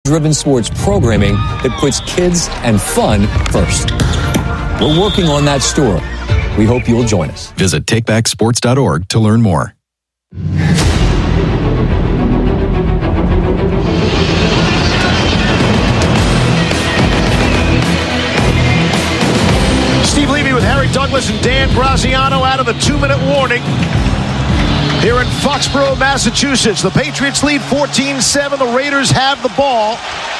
driven sports programming that puts kids and fun first. We're working on that story. We hope you'll join us. Visit takebacksports.org to learn more. Steve Levy with Harry Douglas and Dan Graziano out of the 2-minute warning here in Foxborough, Massachusetts. The Patriots lead 14-7. The Raiders have the ball.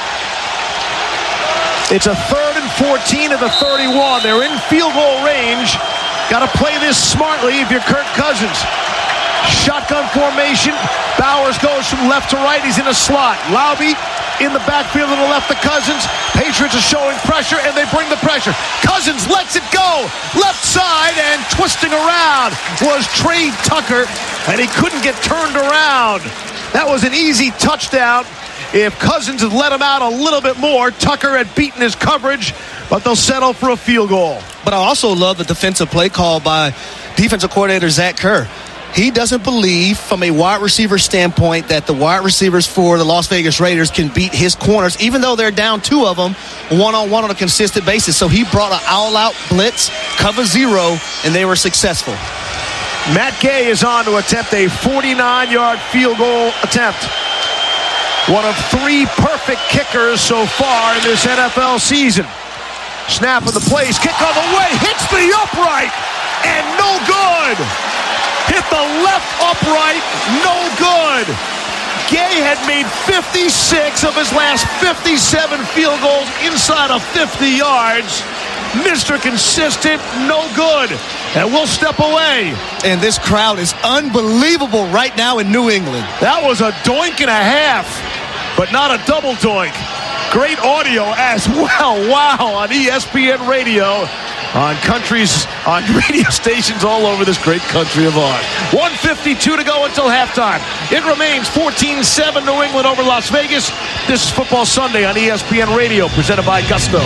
It's a 3rd and 14 at the 31. They're in field goal range. Got to play this smartly if you're Kirk Cousins. Shotgun formation. Bowers goes from left to right. He's in a slot. Laube in the backfield to the left of Cousins. Patriots are showing pressure, and they bring the pressure. Cousins lets it go. Left side, and twisting around was Trey Tucker, and he couldn't get turned around. That was an easy touchdown. If Cousins had let him out a little bit more, Tucker had beaten his coverage, but they'll settle for a field goal. But I also love the defensive play call by defensive coordinator Zach Kerr. He doesn't believe, from a wide receiver standpoint, that the wide receivers for the Las Vegas Raiders can beat his corners, even though they're down 2 of them one-on-one on a consistent basis. So he brought an all-out blitz, cover 0, and they were successful. Matt Gay is on to attempt a 49-yard field goal attempt. One of 3 perfect kickers so far in this NFL season. Snap of the plays, kick on the way, hits the upright, and no good. Hit the left upright, no good. Gay had made 56 of his last 57 field goals inside of 50 yards. Mr. Consistent, no good. And we'll step away. And this crowd is unbelievable right now in New England. That was a doink and a half, but not a double doink. Great audio as well. Wow, on ESPN Radio, on radio stations all over this great country of ours. 1:52 to go until halftime. It remains 14-7 New England over Las Vegas. This is Football Sunday on ESPN Radio, presented by Gusto.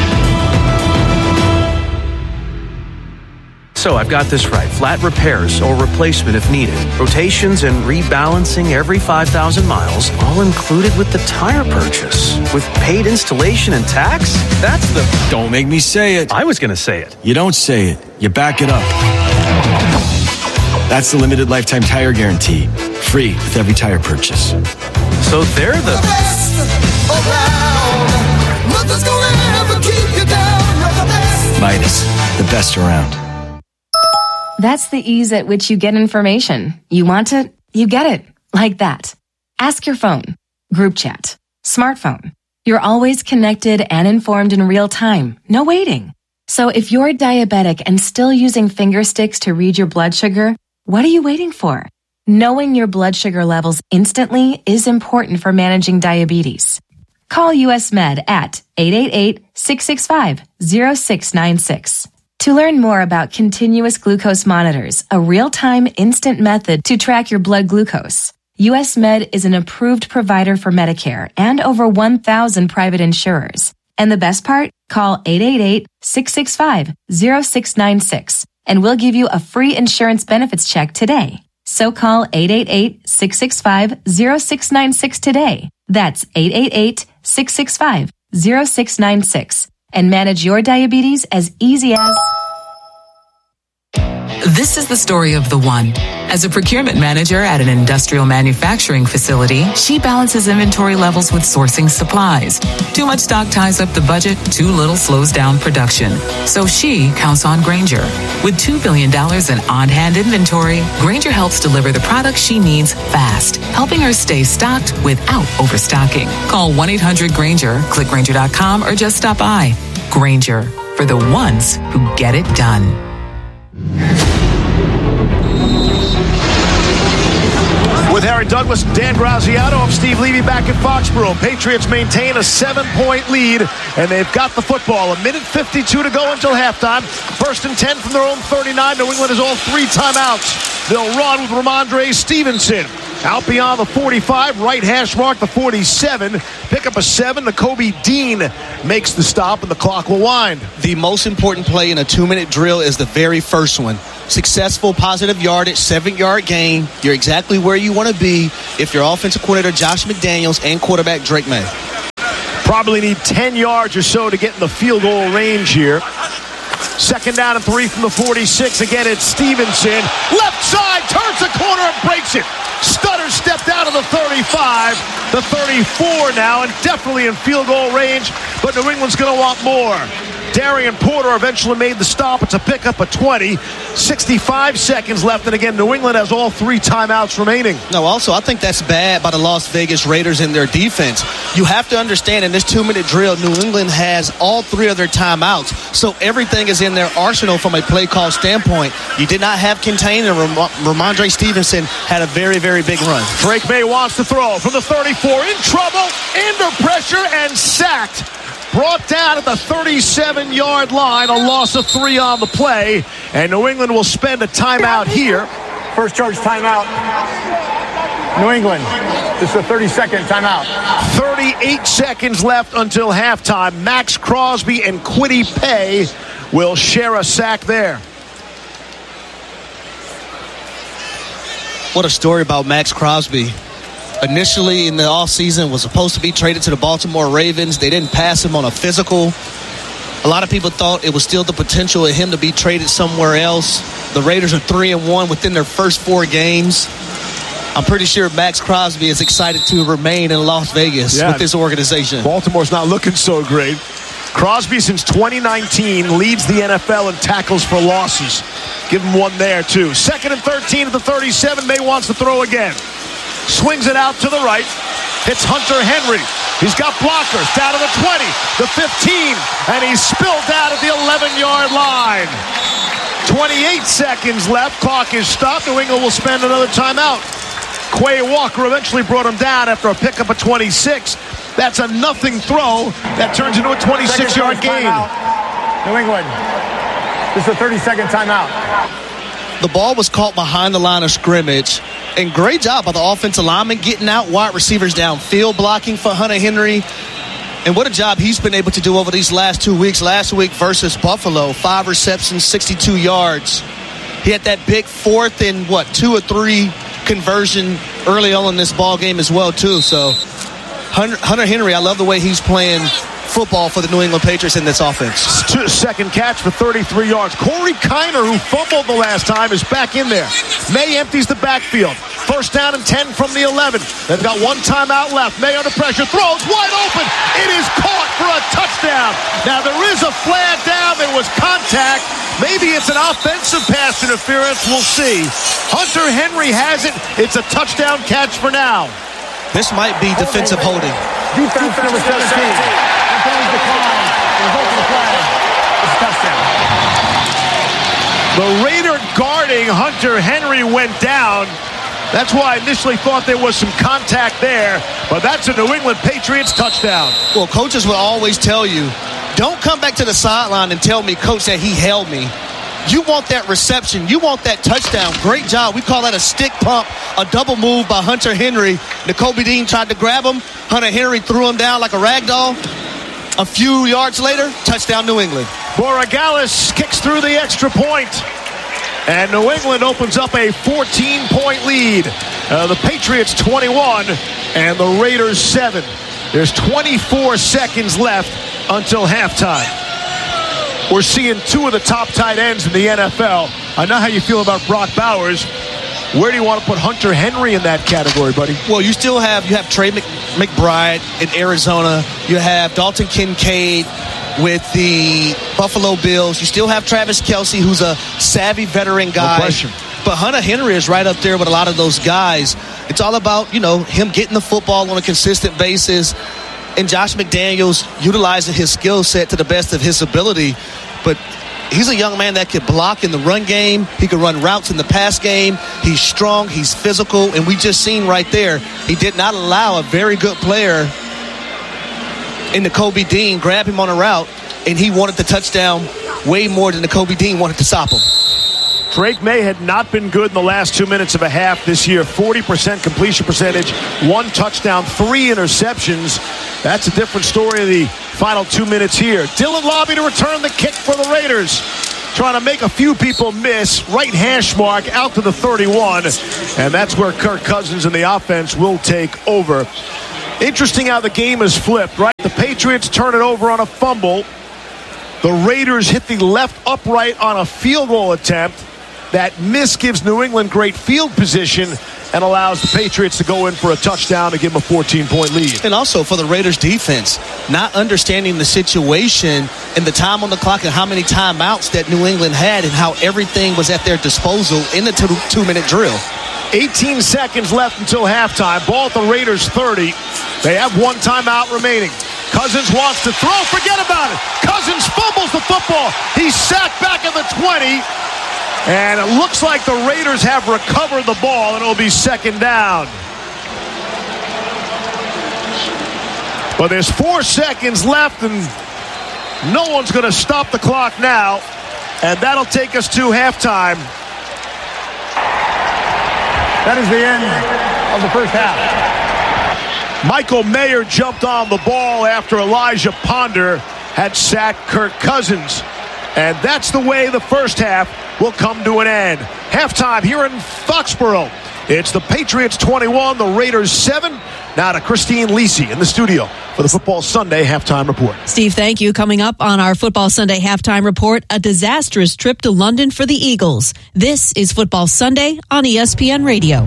So I've got this right. Flat repairs or replacement if needed. Rotations and rebalancing every 5,000 miles, all included with the tire purchase. With paid installation and tax? That's the... Don't make me say it. I was going to say it. You don't say it. You back it up. That's the limited lifetime tire guarantee. Free with every tire purchase. So they're the best around. Nothing's gonna ever keep you down. You're the best. Midas, the best around. That's the ease at which you get information. You want it, you get it. Like that. Ask your phone. Group chat. Smartphone. You're always connected and informed in real time. No waiting. So if you're diabetic and still using finger sticks to read your blood sugar, what are you waiting for? Knowing your blood sugar levels instantly is important for managing diabetes. Call US Med at 888-665-0696. To learn more about continuous glucose monitors, a real-time instant method to track your blood glucose, US Med is an approved provider for Medicare and over 1,000 private insurers. And the best part? Call 888-665-0696 and we'll give you a free insurance benefits check today. So call 888-665-0696 today. That's 888-665-0696 and manage your diabetes as easy as... This is the story of the one. As a procurement manager at an industrial manufacturing facility, she balances inventory levels with sourcing supplies. Too much stock ties up the budget, too little slows down production. So she counts on Grainger. With $2 billion in on-hand inventory, Grainger helps deliver the products she needs fast, helping her stay stocked without overstocking. Call 1-800-GRAINGER, click Grainger.com, or just stop by. Grainger, for the ones who get it done. With Harry Douglas, Dan Graziano, I'm Steve Levy back at Foxborough. Patriots maintain a 7-point lead, and they've got the football. 1:52 to go until halftime. 1st and 10 from their own 39. New England has all 3 timeouts. They'll run with Ramondre Stevenson. Out beyond the 45, right hash mark, the 47. Pick up a 7. Nakobe Dean makes the stop, and the clock will wind. The most important play in a 2-minute drill is the very first one. Successful, positive yardage, 7-yard gain. You're exactly where you want to be if you're offensive coordinator Josh McDaniels and quarterback Drake May. Probably need 10 yards or so to get in the field goal range here. 2nd down and 3 from the 46. Again, it's Stevenson. Left side, turns the corner and breaks it. Stutter stepped out of the 35, the 34 now, and definitely in field goal range, but New England's going to want more. Darian Porter eventually made the stop. It's a pickup of 20. 65 seconds left, and again, New England has all 3 timeouts remaining. No, also, I think that's bad by the Las Vegas Raiders in their defense. You have to understand, in this 2-minute drill, New England has all 3 of their timeouts, so everything is in their arsenal from a play call standpoint. You did not have contain, and Ramondre Stevenson had a very, very big run. Drake May wants to throw from the 34, in trouble, under pressure, and sacked. Brought down at the 37-yard line, a loss of 3 on the play, and New England will spend a timeout here. First charge timeout, New England. This is a 30-second timeout. 38 seconds left until halftime. Max Crosby and Kwity Paye will share a sack there. What a story about Max Crosby. Initially in the offseason was supposed to be traded to the Baltimore Ravens. They didn't pass him on a physical. A lot of people thought it was still the potential of him to be traded somewhere else. The Raiders are 3-1 within their first 4 games. I'm pretty sure Max Crosby is excited to remain in Las Vegas with this organization. Baltimore's not looking so great. Crosby, since 2019, leads the NFL in tackles for losses. Give him one there, too. 2nd and 13 at the 37. May wants to throw again. Swings it out to the right. Hits Hunter Henry. He's got blockers down to the 20, the 15, and he's spilled out at the 11-yard line. 28 seconds left. Clock is stopped. New England will spend another timeout. Quay Walker eventually brought him down after a pickup of 26. That's a nothing throw that turns into a 26-yard gain. New England. This is a 30-second timeout. The ball was caught behind the line of scrimmage. And great job by the offensive lineman getting out wide receivers downfield, blocking for Hunter Henry. And what a job he's been able to do over these last 2 weeks. Last week versus Buffalo, 5 receptions, 62 yards. He had that big 4th and 2 or 3 conversion early on in this ball game as well, too. So Hunter Henry, I love the way he's playing football for the New England Patriots in this offense. Second catch for 33 yards. Corey Kiner, who fumbled the last time, is back in there. May empties the backfield. 1st down and 10 from the 11. They've got 1 timeout left. May under pressure, throws wide open. It is caught for a touchdown. Now there is a flag down. There was contact. Maybe it's an offensive pass interference. We'll see. Hunter Henry has it. It's a touchdown catch for now. This might be defensive holding. Defense number 17. Decline. The result of the flag is a touchdown. The Raider guarding Hunter Henry went down. That's why I initially thought there was some contact there, but that's a New England Patriots touchdown. Well, coaches will always tell you, don't come back to the sideline and tell me, coach, that he held me. You want that reception. You want that touchdown. Great job. We call that a stick pump, a double move by Hunter Henry. Nakobe Dean tried to grab him. Hunter Henry threw him down like a rag doll. A few yards later, touchdown New England. Borregales kicks through the extra point. And New England opens up a 14-point lead. The Patriots 21 and the Raiders 7. There's 24 seconds left until halftime. We're seeing 2 of the top tight ends in the NFL. I know how you feel about Brock Bowers. Where do you want to put Hunter Henry in that category, buddy? Well, you have Trey McBride in Arizona. You have Dalton Kincaid with the Buffalo Bills. You still have Travis Kelce, who's a savvy veteran guy. No question. But Hunter Henry is right up there with a lot of those guys. It's all about, him getting the football on a consistent basis. And Josh McDaniels utilizing his skill set to the best of his ability. But he's a young man that could block in the run game. He could run routes in the pass game. He's strong. He's physical. And we just seen right there, he did not allow a very good player in Nakobe Dean grab him on a route, and he wanted the touchdown way more than Nakobe Dean wanted to stop him. Drake May had not been good in the last 2 minutes of a half this year. 40% completion percentage, 1 touchdown, 3 interceptions. That's a different story of the final 2 minutes here. Dylan Lobby to return the kick for the Raiders. Trying to make a few people miss. Right hash mark out to the 31. And that's where Kirk Cousins and the offense will take over. Interesting how the game is flipped, right? The Patriots turn it over on a fumble. The Raiders hit the left upright on a field goal attempt. That miss gives New England great field position and allows the Patriots to go in for a touchdown to give them a 14-point lead. And also for the Raiders defense, not understanding the situation and the time on the clock and how many timeouts that New England had and how everything was at their disposal in the two-minute drill. 18 seconds left until halftime. Ball at the Raiders 30. They have one timeout remaining. Cousins wants to throw. Forget about it. Cousins fumbles the football. He's sacked back at the 20. And it looks like the Raiders have recovered the ball, and it'll be second down. But there's 4 seconds left, and no one's going to stop the clock now. And that'll take us to halftime. That is the end of the first half. Michael Mayer jumped on the ball after Elijah Ponder had sacked Kirk Cousins. And that's the way the first half will come to an end. Halftime here in Foxborough. It's the Patriots 21, the Raiders 7. Now to Christine Lisi in the studio for the Football Sunday Halftime Report. Steve, thank you. Coming up on our Football Sunday Halftime Report, a disastrous trip to London for the Eagles. This is Football Sunday on ESPN Radio.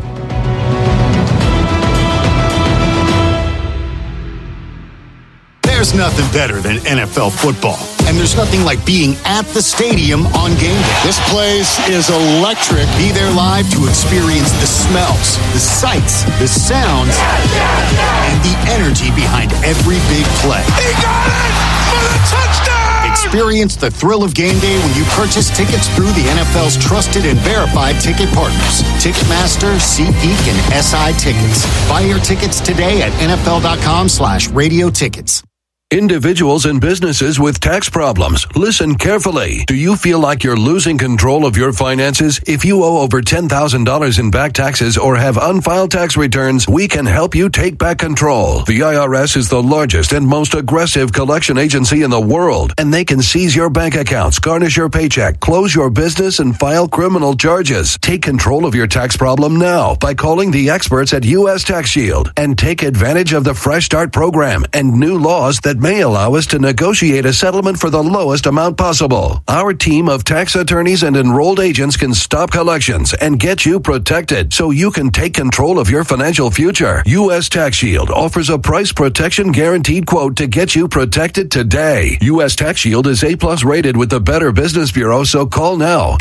There's nothing better than NFL football. And there's nothing like being at the stadium on game day. This place is electric. Be there live to experience the smells, the sights, the sounds, and the energy behind every big play. He got it for the touchdown! Experience the thrill of game day when you purchase tickets through the NFL's trusted and verified ticket partners. Ticketmaster, SeatGeek, and SI Tickets. Buy your tickets today at NFL.com/radio tickets. Individuals and businesses with tax problems, listen carefully. Do you feel like you're losing control of your finances? If you owe over $10,000 in back taxes or have unfiled tax returns, we can help you take back control. The IRS is the largest and most aggressive collection agency in the world, and they can seize your bank accounts, garnish your paycheck, close your business, and file criminal charges. Take control of your tax problem now by calling the experts at U.S. Tax Shield and take advantage of the Fresh Start program and new laws that may allow us to negotiate a settlement for the lowest amount possible. Our team of tax attorneys and enrolled agents can stop collections and get you protected so you can take control of your financial future. U.S. Tax Shield offers a price protection guaranteed quote to get you protected today. U.S. Tax Shield is A+ rated with the Better Business Bureau, so call now.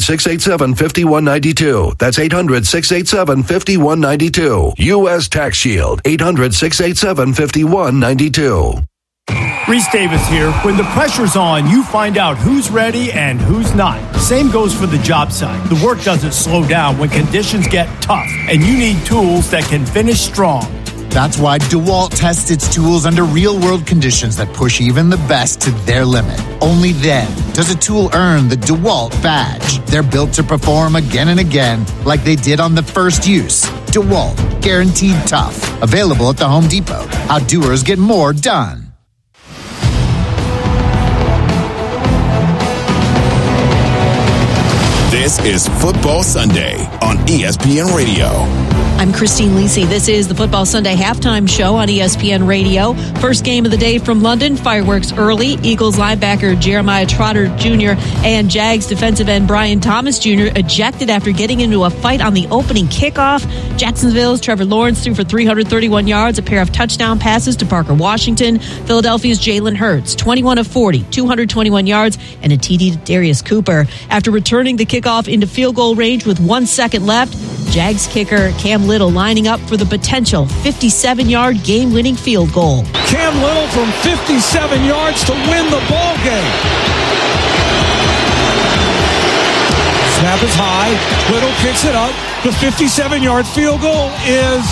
800-687-5192. That's 800-687-5192. U.S. Tax Shield. 800-687-5192. Reese Davis here. When the pressure's on, you find out who's ready and who's not. Same goes for the job site. The work doesn't slow down when conditions get tough, and you need tools that can finish strong. That's why DeWalt tests its tools under real-world conditions that push even the best to their limit. Only then does a tool earn the DeWalt badge. They're built to perform again and again like they did on the first use. DeWalt, guaranteed tough. Available at the Home Depot. How doers get more done. This is Football Sunday on ESPN Radio. I'm Christine Lisi. This is the Football Sunday Halftime Show on ESPN Radio. First game of the day from London. Fireworks early. Eagles linebacker Jeremiah Trotter Jr. and Jags defensive end Brian Thomas Jr. ejected after getting into a fight on the opening kickoff. Jacksonville's Trevor Lawrence threw for 331 yards, a pair of touchdown passes to Parker Washington. Philadelphia's Jalen Hurts, 21 of 40, 221 yards, and a TD to Darius Cooper. After returning the kickoff into field goal range with 1 second left, Jags kicker Cam Little lining up for the potential 57-yard game-winning field goal. Cam Little from 57 yards to win the ball game. Snap is high. Little kicks it up. The 57-yard field goal is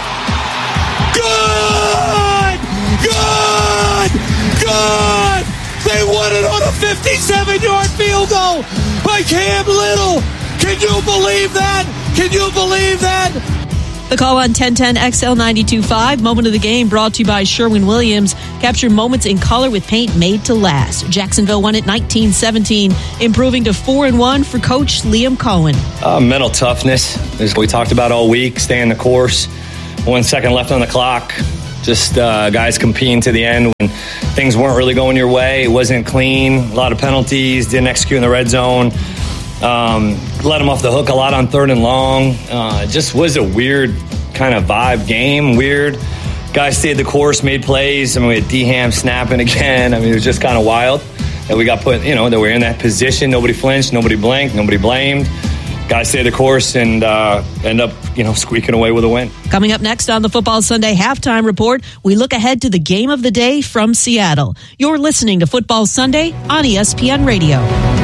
good! Good! Good! They won it on a 57-yard field goal by Cam Little. Can you believe that? Can you believe that? The call on 1010 XL 92.5. Moment of the game brought to you by Sherwin-Williams. Capture moments in color with paint made to last. Jacksonville won it 19-17, improving to 4-1 for Coach Liam Cohen. Mental toughness, as we talked about all week, staying the course. 1 second left on the clock. Just guys competing to the end when things weren't really going your way. It wasn't clean. A lot of penalties. Didn't execute in the red zone. Let them off the hook a lot on 3rd and long. Just was a weird kind of vibe game. Weird. Guys stayed the course, made plays. I mean, we had D-Ham snapping again. I mean, it was just kind of wild that we got put, that we're in that position. Nobody flinched, nobody blanked, nobody blamed. Guys stayed the course and end up, squeaking away with a win. Coming up next on the Football Sunday Halftime Report, we look ahead to the game of the day from Seattle. You're listening to Football Sunday on ESPN Radio.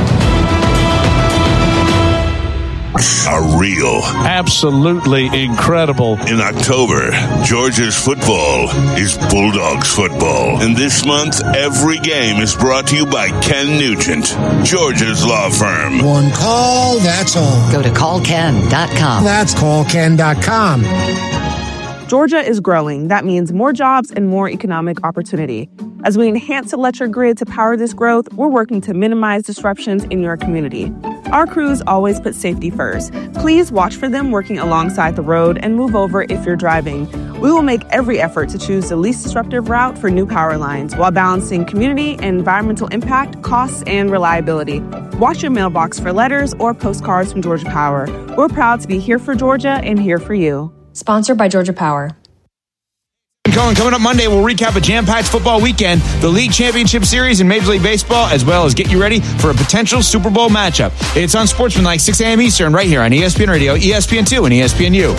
Real. Absolutely incredible. In October, Georgia's football is Bulldogs football. And this month, every game is brought to you by Ken Nugent, Georgia's law firm. One call, that's all. Go to callken.com. That's callken.com. Georgia is growing. That means more jobs and more economic opportunity. As we enhance electric grid to power this growth, we're working to minimize disruptions in your community. Our crews always put safety first. Please watch for them working alongside the road and move over if you're driving. We will make every effort to choose the least disruptive route for new power lines while balancing community and environmental impact, costs, and reliability. Watch your mailbox for letters or postcards from Georgia Power. We're proud to be here for Georgia and here for you. Sponsored by Georgia Power. Coming up Monday, we'll recap a jam-packed football weekend, the League Championship Series in Major League Baseball, as well as get you ready for a potential Super Bowl matchup. It's on Sportsmanlike, 6 a.m. Eastern, right here on ESPN Radio, ESPN2, and ESPNU.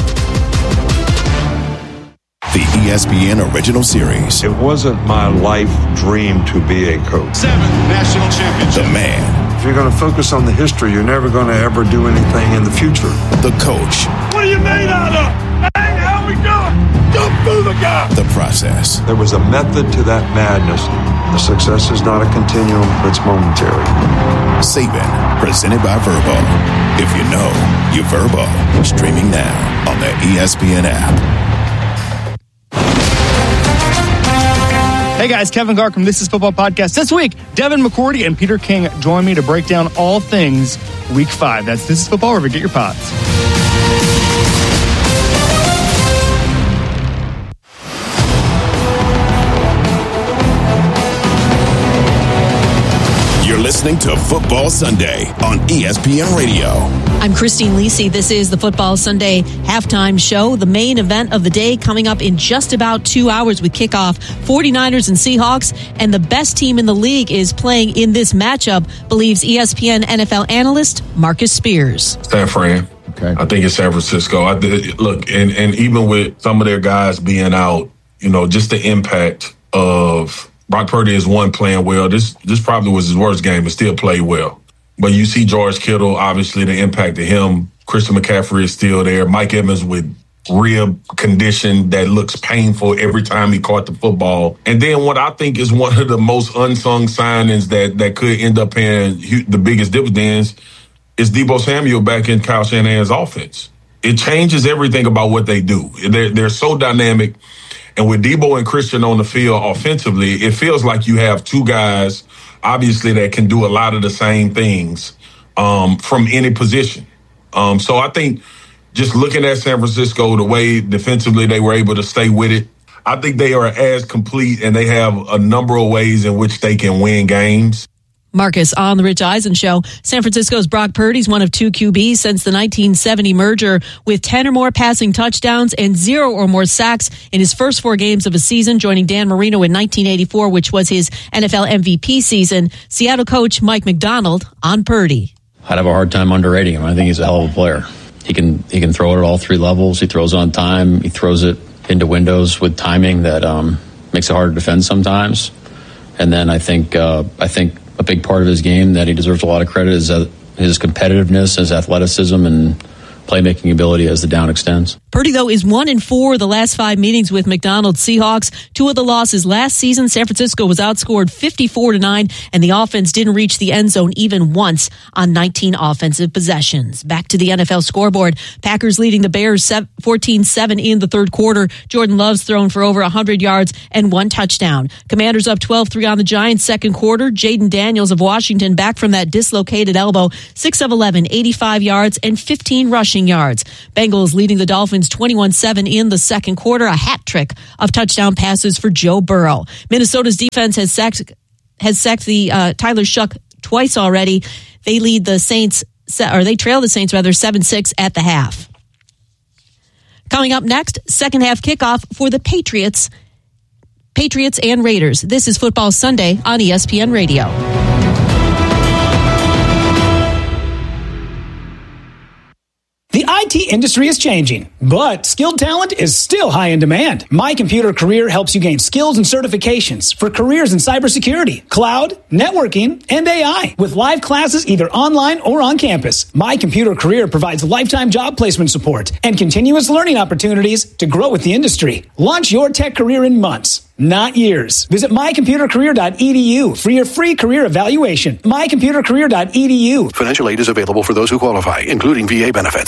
The ESPN Original Series. It wasn't my life dream to be a coach. 7 national championships. The man. If you're going to focus on the history, you're never going to ever do anything in the future. The coach. What are you made out of? Hey, how we doing? Don't move the guy. The process. There was a method to that madness. The success is not a continuum, it's momentary. Saban, presented by Verbo. If you know, you Verbo. Streaming now on the ESPN app. Hey guys, Kevin Gark from This Is Football Podcast. This week, Devin McCourty and Peter King join me to break down all things Week 5. That's This Is Football, wherever you get your pods. You're listening to Football Sunday on ESPN Radio. I'm Christine Lisi. This is the Football Sunday Halftime Show. The main event of the day coming up in just about 2 hours with kickoff. 49ers and Seahawks, and the best team in the league is playing in this matchup, believes ESPN NFL analyst Marcus Spears. San Fran. Okay. I think it's San Francisco. Look, and even with some of their guys being out, just the impact of Brock Purdy is one playing well. This probably was his worst game, but still played well. But you see George Kittle, obviously the impact of him. Christian McCaffrey is still there. Mike Evans with rib condition that looks painful every time he caught the football. And then what I think is one of the most unsung signings that could end up paying the biggest dividends is Deebo Samuel back in Kyle Shanahan's offense. It changes everything about what they do. They're so dynamic. And with Deebo and Christian on the field offensively, it feels like you have two guys, obviously, that can do a lot of the same things from any position. So I think just looking at San Francisco, the way defensively they were able to stay with it, I think they are as complete and they have a number of ways in which they can win games. Marcus on the Rich Eisen Show. San Francisco's Brock Purdy's one of two QBs since the 1970 merger with 10 or more passing touchdowns and 0 or more sacks in his first 4 games of a season, joining Dan Marino in 1984, which was his NFL MVP season. Seattle coach Mike McDonald on Purdy. I'd have a hard time underrating him. I think he's a hell of a player. He can throw it at all 3 levels. He throws on time. He throws it into windows with timing that makes it hard to defend sometimes. And then I think a big part of his game that he deserves a lot of credit is his competitiveness, his athleticism, and playmaking ability as the down extends. Purdy, though, is 1-4 the last 5 meetings with McDonald's Seahawks. 2 of the losses last season. San Francisco was outscored 54-9, and the offense didn't reach the end zone even once on 19 offensive possessions. Back to the NFL scoreboard. Packers leading the Bears 14-7 in the third quarter. Jordan Love's thrown for over 100 yards and 1 touchdown. Commanders up 12-3 on the Giants second quarter. Jaden Daniels of Washington back from that dislocated elbow. 6 of 11, 85 yards and 15 rushing yards. Bengals leading the Dolphins wins 21-7 in the second quarter. A hat trick of touchdown passes for Joe Burrow. Minnesota's defense has sacked the Tyler Shuck twice already. They lead the Saints, or they trail the Saints rather 7-6 at the half. Coming up next, second half kickoff for the Patriots and Raiders. This is Football Sunday on ESPN Radio. The IT industry is changing, but skilled talent is still high in demand. My Computer Career helps you gain skills and certifications for careers in cybersecurity, cloud, networking, and AI with live classes either online or on campus. My Computer Career provides lifetime job placement support and continuous learning opportunities to grow with the industry. Launch your tech career in months, not years. Visit mycomputercareer.edu for your free career evaluation. mycomputercareer.edu. Financial aid is available for those who qualify, including VA benefits.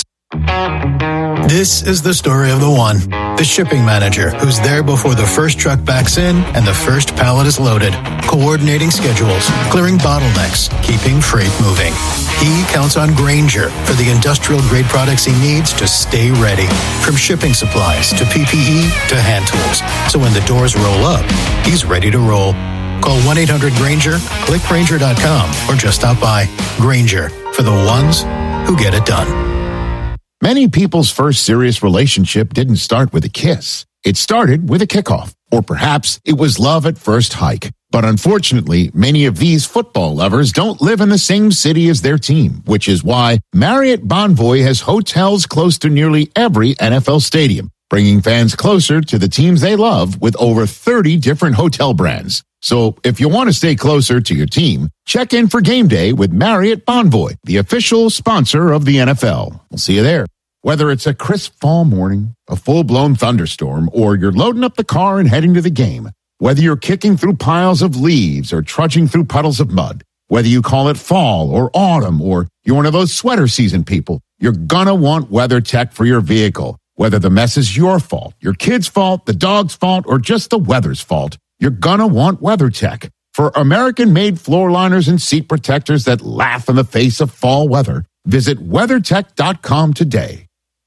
This is the story of the one, the shipping manager, who's there before the first truck backs in and the first pallet is loaded, coordinating schedules, clearing bottlenecks, keeping freight moving. He counts on Grainger for the industrial-grade products he needs to stay ready, from shipping supplies to PPE to hand tools. So when the doors roll up, he's ready to roll. Call 1-800-GRAINGER, click Grainger.com, or just stop by. Grainger, for the ones who get it done. Many people's first serious relationship didn't start with a kiss. It started with a kickoff, or perhaps it was love at first hike. But unfortunately, many of these football lovers don't live in the same city as their team, which is why Marriott Bonvoy has hotels close to nearly every NFL stadium, bringing fans closer to the teams they love with over 30 different hotel brands. So if you want to stay closer to your team, check in for game day with Marriott Bonvoy, the official sponsor of the NFL. We'll see you there. Whether it's a crisp fall morning, a full-blown thunderstorm, or you're loading up the car and heading to the game, whether you're kicking through piles of leaves or trudging through puddles of mud, whether you call it fall or autumn, or you're one of those sweater season people, you're gonna want WeatherTech for your vehicle. Whether the mess is your fault, your kid's fault, the dog's fault, or just the weather's fault, you're gonna want WeatherTech. For American-made floor liners and seat protectors that laugh in the face of fall weather, visit WeatherTech.com today.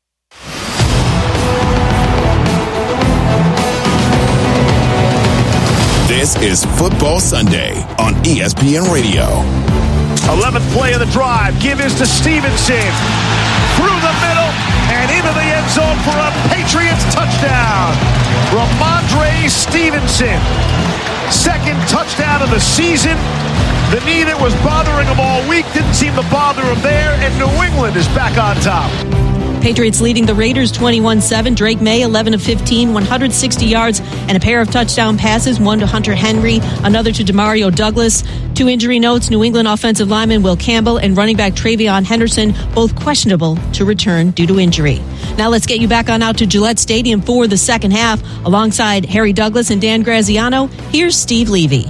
This is Football Sunday on ESPN Radio. 11th play of the drive. Give is to Stevenson. Through the middle and into the end zone for a Patriots touchdown. Ramondre Stevenson. Second touchdown of the season. The knee that was bothering him all week didn't seem to bother him there, and New England is back on top. Patriots leading the Raiders 21-7. Drake May, 11 of 15, 160 yards, and a pair of touchdown passes, one to Hunter Henry, another to Demario Douglas. Two injury notes, New England offensive lineman Will Campbell and running back Travion Henderson, both questionable to return due to injury. Now let's get you back on out to Gillette Stadium for the second half. Alongside Harry Douglas and Dan Graziano, here's Steve Levy.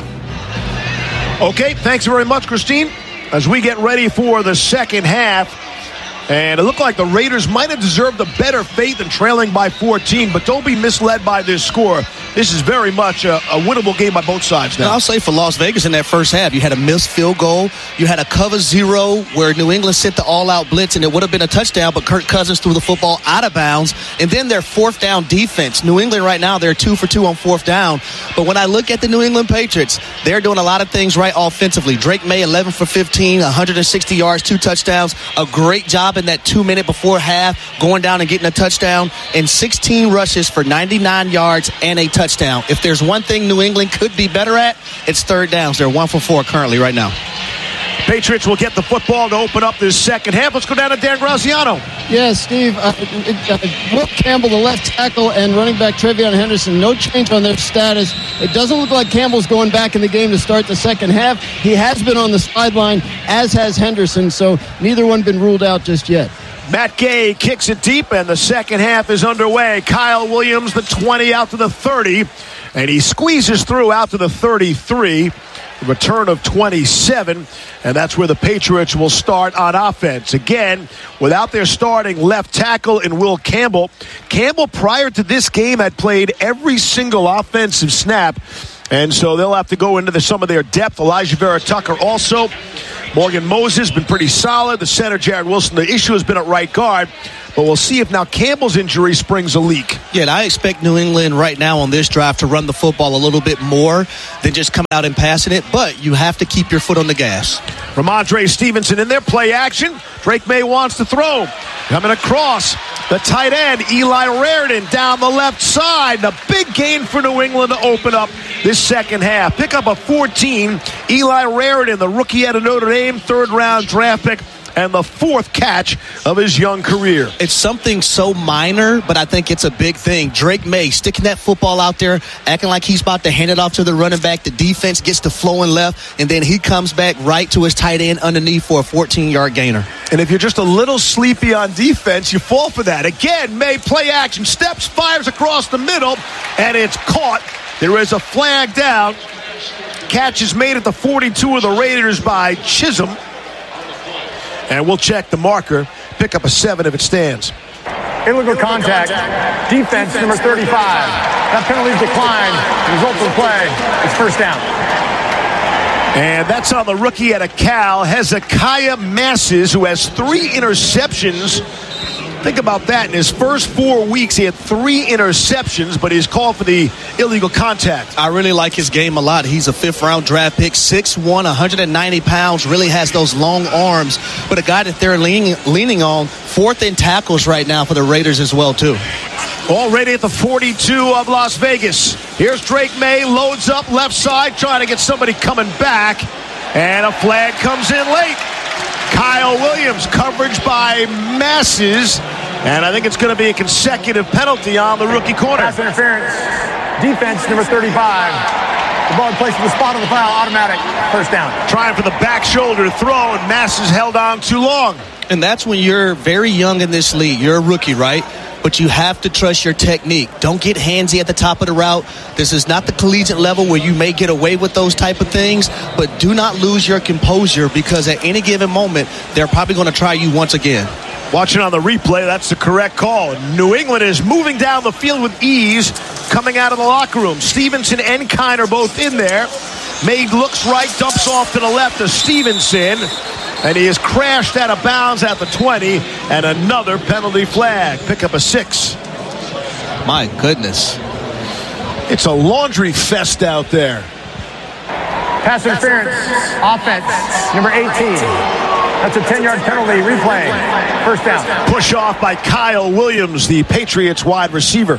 Okay, thanks very much, Christine. As we get ready for the second half, and it looked like the Raiders might have deserved a better fate than trailing by 14, but don't be misled by this score. This is very much a winnable game by both sides now. I'll say for Las Vegas in that first half, you had a missed field goal. You had a cover zero where New England sent the all-out blitz, and it would have been a touchdown, but Kirk Cousins threw the football out of bounds. And then their fourth down defense. New England right now, they're 2 for 2 on fourth down. But when I look at the New England Patriots, they're doing a lot of things right offensively. Drake May, 11 for 15, 160 yards, 2 touchdowns. A great job in that 2 minute before half, going down and getting a touchdown, and 16 rushes for 99 yards and a touchdown. If there's one thing New England could be better at, it's third downs. They're 1 for 4 currently right now. Patriots will get the football to open up this second half. Let's go down to Dan Graziano. Yeah, Steve. Will Campbell, the left tackle, and running back Travion Henderson, no change on their status. It doesn't look like Campbell's going back in the game to start the second half. He has been on the sideline, as has Henderson, so neither one been ruled out just yet. Matt Gay kicks it deep, and the second half is underway. Kyle Williams, the 20 out to the 30, and he squeezes through out to the 33. Return of 27, and that's where the Patriots will start on offense. Again, without their starting left tackle in Will Campbell. Campbell, prior to this game, had played every single offensive snap, and so they'll have to go into some of their depth. Elijah Vera-Tucker also. Morgan Moses been pretty solid. The center, Jared Wilson. The issue has been at right guard. but we'll see if now Campbell's injury springs a leak. Yeah, and I expect New England right now on this drive to run the football a little bit more than just come out and passing it, but you have to keep your foot on the gas. Ramondre Stevenson in there, play action. Drake May wants to throw. Coming across, the tight end, Eli Raritan, down the left side. The big gain for New England to open up this second half. Pick up a 14. Eli Raritan, the rookie out of Notre Dame, third-round draft pick, and the fourth catch of his young career. It's something so minor, but I think it's a big thing. Drake May sticking that football out there, acting like he's about to hand it off to the running back. The defense gets to flowing left, and then he comes back right to his tight end underneath for a 14-yard gainer. And if you're just a little sleepy on defense, you fall for that. Again, May play action, steps, fires across the middle, and it's caught. There is a flag down. Catch is made at the 42 of the Raiders by Chisholm. And we'll check the marker. Pick up a 7 if it stands. Illegal contact. Defense number 35. That penalty declined. Result of the play is first down. And that's on the rookie out of Cal, Hezekiah Masses, who has 3 interceptions. Think about that. In his first 4 weeks, he had 3 interceptions, but he's called for the illegal contact. I really like his game a lot. He's a 5th-round draft pick, 6'1", 190 pounds, really has those long arms. But a guy that they're leaning on, 4th in tackles right now for the Raiders as well, too. Already at the 42 of Las Vegas. Here's Drake May, loads up left side, trying to get somebody coming back. And a flag comes in late. Kyle Williams, coverage by Masses, and I think it's going to be a consecutive penalty on the rookie corner. Pass interference. Defense number 35. The ball placed in the spot of the foul, automatic first down. Trying for the back shoulder throw, and Masses held on too long. And that's when you're very young in this league. You're a rookie, right? But you have to trust your technique. Don't get handsy at the top of the route. This is not the collegiate level where you may get away with those type of things, but do not lose your composure, because at any given moment, they're probably going to try you once again. Watching on the replay, that's the correct call. New England is moving down the field with ease, coming out of the locker room. Stevenson and Kine are both in there. May looks right, dumps off to the left of Stevenson. And he is crashed out of bounds at the 20, and another penalty flag. Pick up a 6. My goodness. It's a laundry fest out there. Pass interference. Offense, number 18. That's a 10-yard penalty. Replay. First down. Push off by Kyle Williams, the Patriots wide receiver.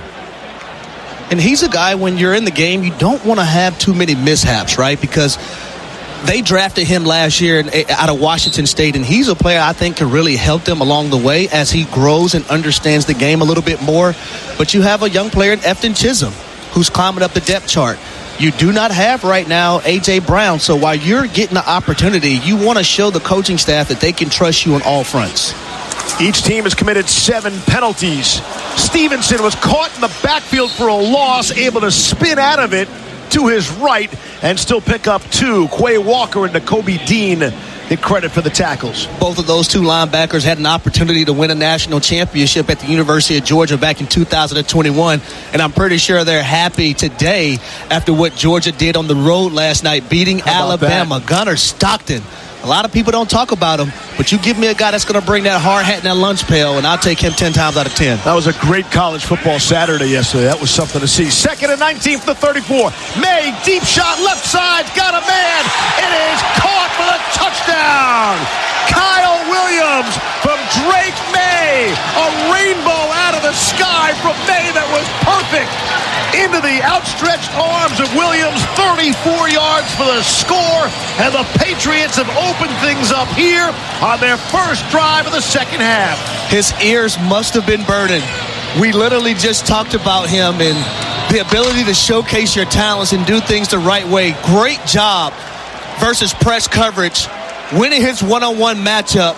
And he's a guy, when you're in the game, you don't want to have too many mishaps, right? Because they drafted him last year out of Washington State, and he's a player I think can really help them along the way as he grows and understands the game a little bit more. But you have a young player in Efton Chisholm who's climbing up the depth chart. You do not have right now A.J. Brown, so while you're getting the opportunity, you want to show the coaching staff that they can trust you on all fronts. Each team has committed 7 penalties. Stevenson was caught in the backfield for a loss, able to spin out of it to his right and still pick up 2. Quay Walker and Nakobe Dean get credit for the tackles. Both of those 2 linebackers had an opportunity to win a national championship at the University of Georgia back in 2021, and I'm pretty sure they're happy today after what Georgia did on the road last night, beating Alabama. Gunnar Stockton. A lot of people don't talk about him, but you give me a guy that's going to bring that hard hat and that lunch pail, and I'll take him 10 times out of 10. That was a great college football Saturday yesterday. That was something to see. 2nd and 19 for the 34. May, deep shot, left side, got a man. It is caught for the touchdown. Kyle Williams from Drake May. A rainbow out of the sky from May that was perfect. Into the outstretched arms of Williams, 34 yards for the score, and the Patriots have opened things up here on their first drive of the second half. His ears must have been burning. We literally just talked about him and the ability to showcase your talents and do things the right way. Great job versus press coverage, winning his one-on-one matchup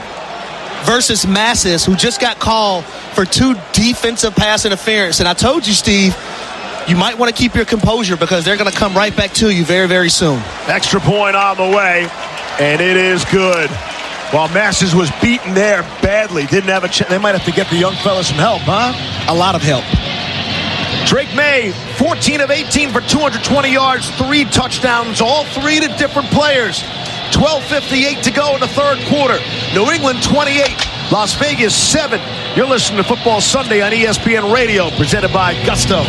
versus Masses, who just got called for 2 defensive pass interference. And I told you, Steve, you might want to keep your composure because they're going to come right back to you very, very soon. Extra point on the way, and it is good. While Masses was beaten there badly, didn't have a chance. They might have to get the young fella some help, huh? A lot of help. Drake May, 14 of 18 for 220 yards, 3 touchdowns, all 3 to different players. 12:58 to go in the third quarter. New England 28, Las Vegas 7. You're listening to Football Sunday on ESPN Radio, presented by Gusto.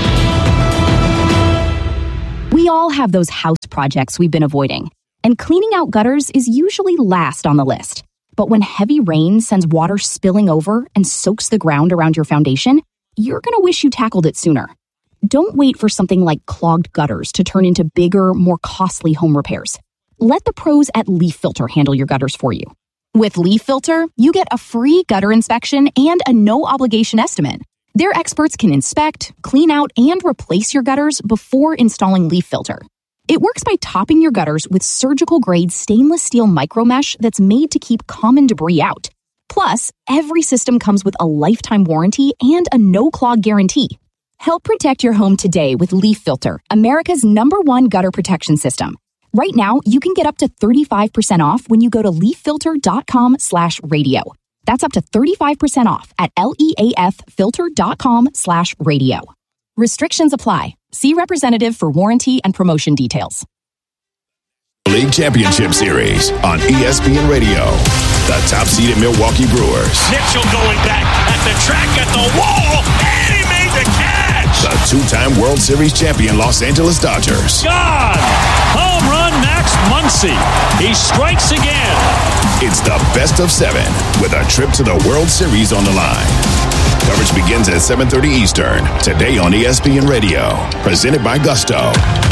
We all have those house projects we've been avoiding, and cleaning out gutters is usually last on the list. But when heavy rain sends water spilling over and soaks the ground around your foundation, you're going to wish you tackled it sooner. Don't wait for something like clogged gutters to turn into bigger, more costly home repairs. Let the pros at Leaf Filter handle your gutters for you. With Leaf Filter, you get a free gutter inspection and a no-obligation estimate. Their experts can inspect, clean out, and replace your gutters before installing Leaf Filter. It works by topping your gutters with surgical-grade stainless steel micromesh that's made to keep common debris out. Plus, every system comes with a lifetime warranty and a no-clog guarantee. Help protect your home today with Leaf Filter, America's #1 gutter protection system. Right now, you can get up to 35% off when you go to leaffilter.com/radio. That's up to 35% off at leaffilter.com/radio. Restrictions apply. See representative for warranty and promotion details. League Championship Series on ESPN Radio. The top-seeded Milwaukee Brewers. Mitchell going back at the track, at the wall, and he made the catch! The two-time World Series champion Los Angeles Dodgers. God! Home run, Max Muncy. He strikes again. It's the best of 7 with a trip to the World Series on the line. Coverage begins at 7:30 Eastern, today on ESPN Radio. Presented by Gusto.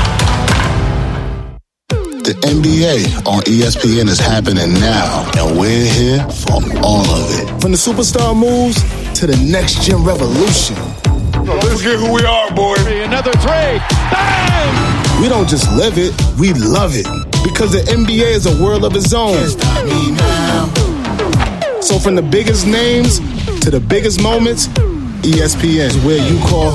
The NBA on ESPN is happening now, and we're here for all of it. From the superstar moves to the next-gen revolution. Let's get who we are, boy. Another three. Bang! We don't just live it, we love it. Because the NBA is a world of its own. So from the biggest names to the biggest moments, ESPN is where you call